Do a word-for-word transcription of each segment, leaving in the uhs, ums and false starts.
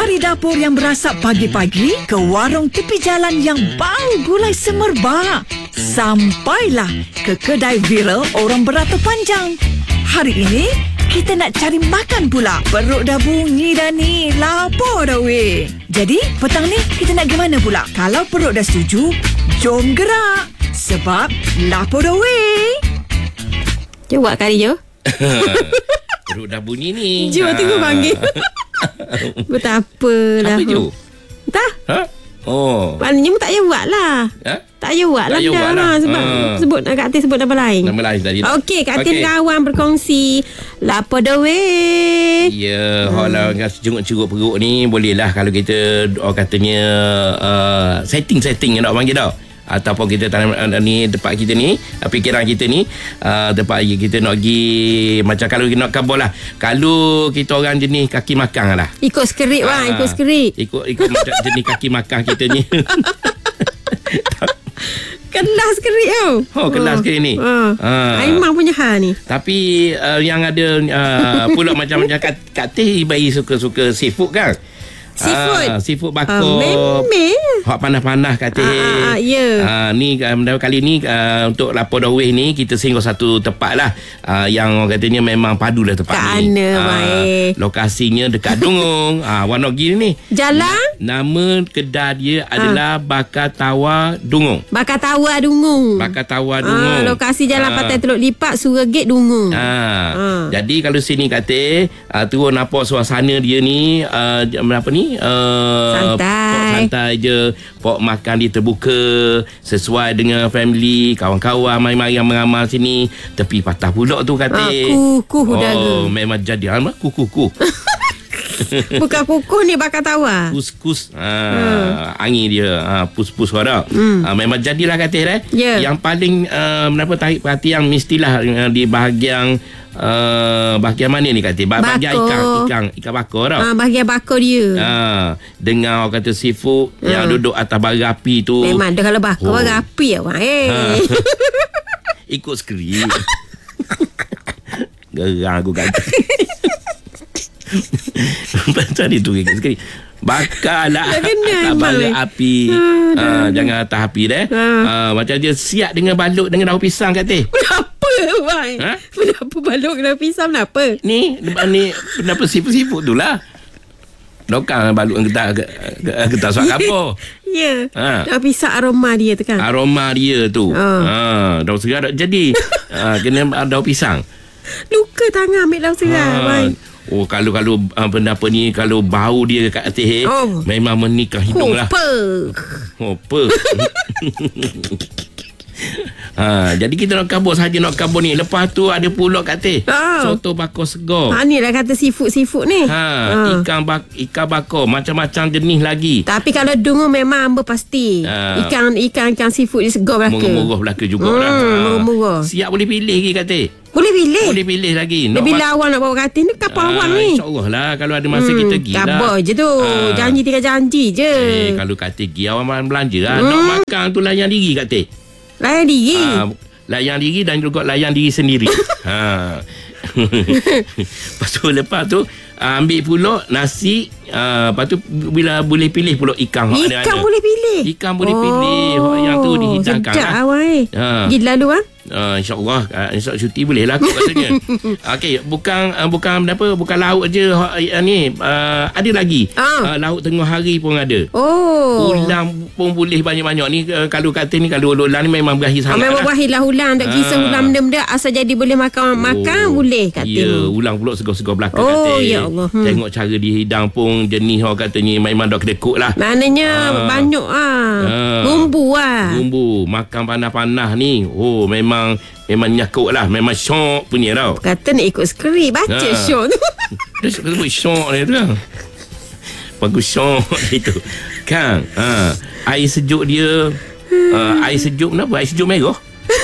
Dari dapur yang berasap pagi-pagi ke warung tepi jalan yang bau gulai semerbak, sampailah ke kedai viral orang beratur panjang. Hari ini kita nak cari makan pula. Perut dah bunyi dah ni, lapar dah weh. Jadi petang ni kita nak pergi mana pula? Kalau perut dah setuju, jom gerak. Sebab lapar dah weh. Jom buat kali je. Perut dah bunyi ni. Jom ha. Tunggu panggil. Betapalah. Apa Ju? Tak. Ha? Oh. Maknanya mu tak payah buat lah. Ha? Tak payah buat lah. Tak payah buat lah. Sebab Ha. sebut Kak Tin sebut nama lain. Nama lain tadi. Okey, Kak Tin Okey. kawan berkongsi. Lapar dah weh. Ya, hmm. kalau jenguk-jenguk perut ni bolehlah kalau kita orang katanya uh, setting-setting nak panggil tau. Ataupun kita tanam uh, ni tempat kita ni, uh, fikiran kita ni uh, tempat kita nak pergi macam kalau kita nak kabur lah. Kalau kita orang jenis kaki makan lah. Ikut skrip lah, Ah, ikut skrip. Ikut ikut macam jenis kaki makan kita ni. Kelas skrip tau. Oh, kelas skrip ni. Ha. Ah. Aimang punya hal ni. Tapi uh, yang ada uh, pula macam-macam kat, kat teh bayi suka-suka seafood kan. Seafood. Ah, seafood Ah, bakar. memeh. Hak panas-panas kat teh. Ah, ah, ah, ya. Ah, ni uh, kali ni uh, untuk lapar daweh ni kita singgah satu tempat lah uh, yang orang katanya memang padu lah tempat Kat ni. mana, Ah, baik? lokasinya dekat Dungong. Ah, warna gini ni. Jalan Nama kedai dia adalah Bakar Tawa Dungong. Bakar Tawa Dungung. Bakar Tawa Ah, Dungong. lokasi Jalan Ah. Pantai Teluk Lipat, Suragate Dungung. Ha. Ha. Jadi kalau sini kata uh, terus nampak suasana dia ni uh, apa ni uh, Santai. pok santai je, pok makan dia terbuka sesuai dengan family, kawan-kawan mari-mari yang meramal sini. Tepi patah pulak tu kata. Ah, kukuh udara. Oh, memang jadi apa kukuh-kuh. Bukan kukuh ni Bakar Tawa. Kus-kus ha, hmm. angin dia ha, pus-pus suara hmm. ha, memang jadilah kata eh. Yeah. Yang paling uh, menapa tarik perhatian mestilah uh, di bahagian uh, bahagian mana ni kata bahagian Bakar. ikan ikan ikan bakar tau. Ah, bahagian bakar dia. Ha, dengan orang kata seafood hmm. yang duduk atas bara api tu. Memang dah kalau bakar Oh. bara api awak eh. Ha. Ikut skrip. Gerang aku kata. Pasal dia tu ikut skrip. Bakarlah Tak kena, atas bara Abang. api. Ah, Ha, jangan atas api dah. Ha. Ha, macam dia siap dengan balut dengan daun pisang kata. Kenapa, bang? Ha? Kenapa balok kena pisang kenapa? Ni ni kenapa siput-siput tu lah. Dokang balut getah getah suat kapur. Ya. Ha. Dah pisang aroma dia tu kan. Aroma dia tu. Oh. Ha, daun segar tak jadi. Ha, kena daun pisang. Luka tangan ambil daun segar, bang. Oh, kalau kalau uh, benda apa ni kalau bau dia kat atas eh, Oh. memang menikah hidung lah. Apa? Oh, apa? Ha, jadi kita nak kabur saja nak kabur ni. Lepas tu ada pula kat atas. Oh. Soto bakar segar. Ha, ni lah kata seafood-seafood ni. Ha, Ha. ikan bak ikan bakar macam-macam jenis lagi. Tapi kalau dungu memang amba pasti. Ha. Ikan ikan ikan seafood ni segar belaka. Murah-murah belaka juga Hmm, lah. Ha. murah-murah. Siap boleh pilih lagi kata. Boleh pilih. Boleh pilih lagi. Dia Nak bila ma- awak nak bawa katil ni kapal awak Ah, ni. InsyaAllah lah. Kalau ada masa Hmm, kita pergi lah. kabar je tu. Ah. Janji tinggal janji je. Eh, kalau kata pergi awak malam belanja lah. Hmm. Nak makan tu layan diri kata. Layan diri. Ah, layan diri dan juga layan diri sendiri. ha. Lepas tu lepas tu ah, ambil pula nasi. Ah, lepas tu bila boleh pilih pula ikan. hak Ikan ada-ada. boleh pilih. Ikan boleh pilih. Hak yang tu dihidangkan Sedap lah. awak eh. Ha. Pergi lalu ah. Uh, InsyaAllah uh, InsyaAllah cuti boleh lah katanya. Okey, bukan uh, bukan apa bukan laut je uh, ni uh, ada lagi. Ah. Uh, laut tengah hari pun ada. Oh. Ulang pun boleh banyak-banyak ni uh, kalau kata ni kalau ulang ni memang berakhir Ah, sangat. memang berakhir lah ulang. Tak kisah Ah. ulang benda-benda. Asal jadi boleh makan makan boleh kata. Ya, ulang pula segar-segar belakang Oh, kata. ya Allah. Hmm. Tengok cara dihidang pun jenis orang katanya memang dah kedekut lah. Maknanya Ah. banyak ah. Ah. Bumbu ah. Bumbu makan panas-panas ni. Oh, memang memang nyakut lah. Memang syok punya tau. Kata nak ikut skrip baca Ah. show tu. Dia suka sebut syok dia tu kan. Bagus syok itu. Kan? Ha. Air sejuk dia. Uh, air sejuk kenapa? Air sejuk merah?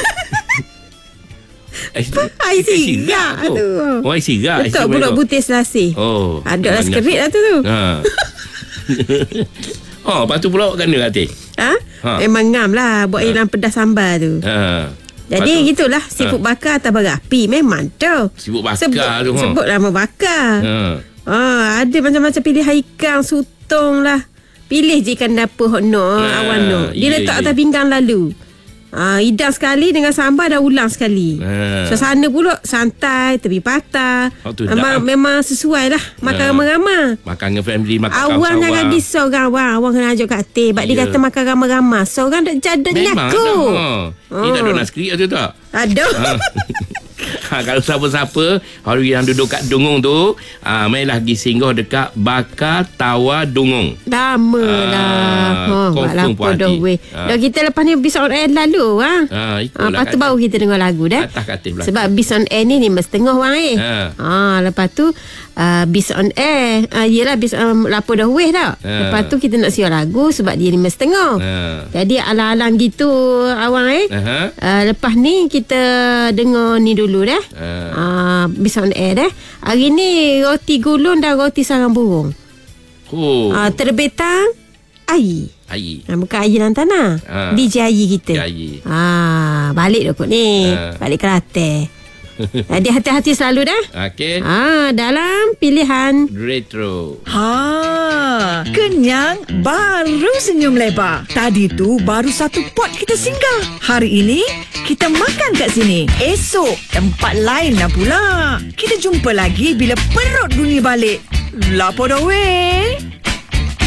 air sejuk. Air sigar tu. tu. Oh, air sigar. Air Betul sejuk pula merah. putih selasih. Oh. Ada lah banyak. skrip lah tu tu. Ha. Oh, lepas tu pula kena kata. Ha? Ha. Memang ngam lah buat hilang pedas sambal tu. Ha. Jadi Lepas tu- gitulah seafood bakar atas bara api memang tu. Sibuk bakar sebut, tu. Ha. Sebut nama bakar. Ha. Ah, ada macam-macam pilihan ikan, sutong lah. Pilih je ikan dapur hok no, Ah, awan no. Dia ya, letak ya. atas pinggan lalu. Ah, hidang sekali dengan sambal dan ulang sekali. Ah. Suasana pula santai, tepi patah. Oh, tu memang, dah. memang sesuai lah. Makan Ah. ramai-ramai. Makan dengan family, makan Awang kawan-kawan. jangan disorang awang. Awang kena ajak kat teh. Sebab dia Ya. kata makan ramai-ramai. Seorang tak jadi Memang nyaku. dah. Ha. Ni tak ada Oh. nak skrip tu tak? Aduh. Ha. Ha, kalau siapa-siapa hari yang duduk kat Dungung tu, ha, mainlah pergi singgah dekat Bakar Tawa Dungung. Lama Ah, lah. Oh, buat confirm lapar puas dah hati. weh. Ah. Dah kita lepas ni bis on air lalu ah. Ha, Ah, ikutlah lepas tu kat- baru kita dengar lagu dah. atas katil belakang. Sebab bis on air ni lima setengah wang eh. Ha. Ah, lepas tu uh, bis on air. Uh, yelah bis um, lapar dah weh dah. Ha. Lepas tu kita nak siar lagu sebab dia lima setengah. Ha. Jadi alang-alang gitu awang eh. Aha. Uh, lepas ni kita dengar ni dulu dah. Ha. Ah, bis on air dah. Hari ni roti gulung dan roti sarang burung. Oh. Ah, terbitan air. Air. Ha, bukan air dalam tanah. Ha. D J air kita. D J air. Ah, balik dah kot ni. Ha. Balik Kelantan. Jadi hati-hati selalu dah. Okey. Ah, dalam pilihan. Retro. Ha, kenyang baru senyum lebar. Tadi tu baru satu pot kita singgah. Hari ini kita makan kat sini. Esok tempat lain lah pula. Kita jumpa lagi bila perut bunyi balik. Lapar dah weh.